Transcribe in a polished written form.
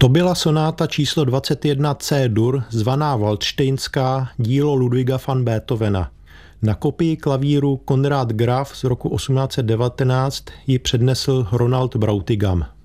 To byla sonáta číslo 21 C-dur, zvaná Valdštejnská, dílo Ludwiga van Beethovena. Na kopii klavíru Konrad Graf z roku 1819 ji přednesl Ronald Brautigam.